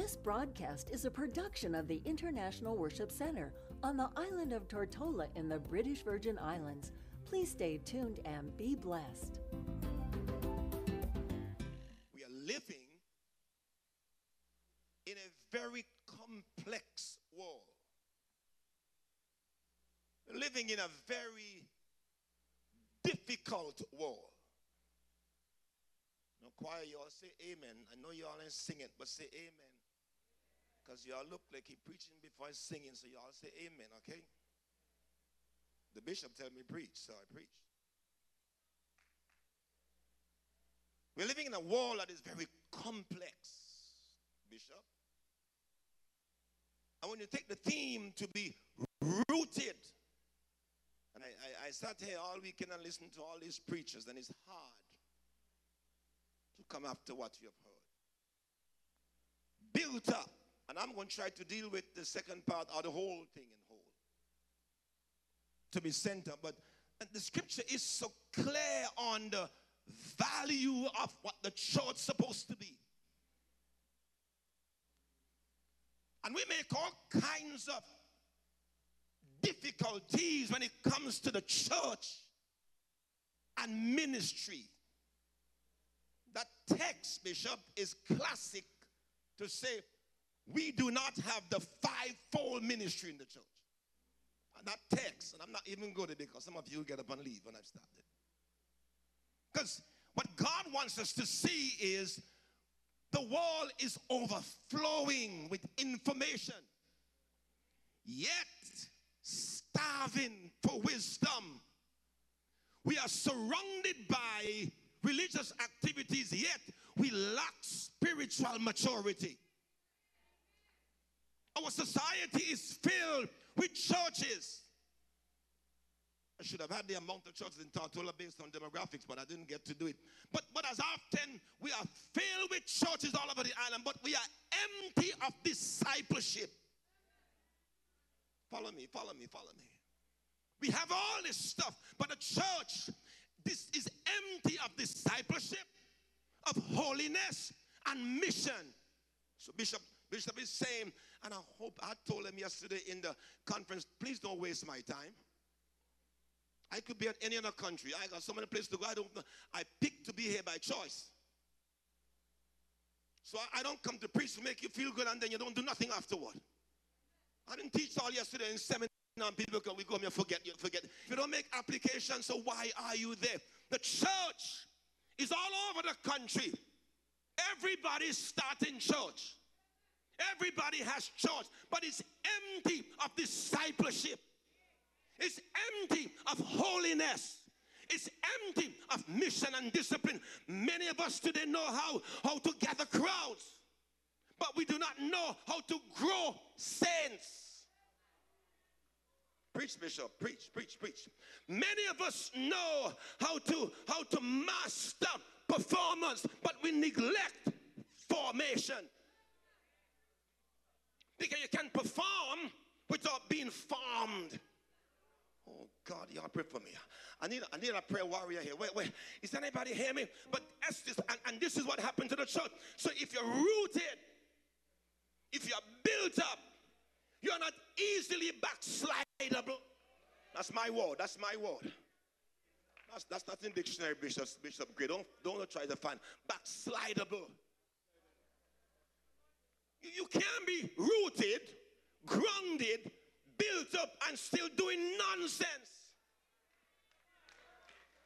This broadcast is a production of the International Worship Center on the island of Tortola in the British Virgin Islands. Please stay tuned and be blessed. We are living in a very complex world. We're living in a very difficult world. Now, choir, you all say amen. I know you all ain't sing it, but say amen. Because you all look like he preaching before he's singing, so you all say amen, okay? The bishop tell me preach, so I preach. We're living in a world that is very complex, Bishop. And when you take the theme to be rooted, and I sat here all weekend and listened to all these preachers, and it's hard to come after what you have heard. Built up. And I'm going to try to deal with the second part or the whole thing in whole. To be center. But the scripture is so clear on the value of what the church is supposed to be. And we make all kinds of difficulties when it comes to the church and ministry. That text, Bishop, is classic to say we do not have the fivefold ministry in the church. And that text, and I'm not even going to it because some of you get up and leave when I've started. Because what God wants us to see is the world is overflowing with information, yet starving for wisdom. We are surrounded by religious activities, yet we lack spiritual maturity. Our society is filled with churches. I should have had the amount of churches in Tortola based on demographics, but I didn't get to do it. But as often, we are filled with churches all over the island, but we are empty of discipleship. Follow me, follow me, follow me. We have all this stuff, but the church, this is empty of discipleship, of holiness, and mission. So Bishop is saying, and I told him yesterday in the conference, please don't waste my time. I could be at any other country. I got so many places to go. I don't know. I picked to be here by choice. So I don't come to preach to make you feel good and then you don't do nothing afterward. I didn't teach all yesterday in seminar and people go, we go and forget. If you don't make application, so why are you there? The church is all over the country. Everybody's starting church. Everybody has church, but it's empty of discipleship. It's empty of holiness. It's empty of mission and discipline. Many of us today know how to gather crowds, but we do not know how to grow saints. Preach, Bishop, preach, preach, preach. Many of us know how to master performance, but we neglect formation. Because you can perform without being formed. Oh God, y'all pray for me. I need a prayer warrior here. Wait. Is anybody hear me? But and this is what happened to the church. So if you're rooted, if you're built up, you're not easily backslidable. That's my word. That's my word. That's not in dictionary, Bishop Gray. Don't try to find backslidable. You can be rooted, grounded, built up, and still doing nonsense.